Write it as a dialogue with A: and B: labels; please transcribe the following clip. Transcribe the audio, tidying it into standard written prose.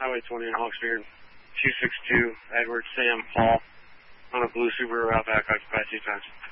A: Highway 20 in Hawksbury, 262 Edward Sam Paul on a blue Subaru Outback, occupied 2 times.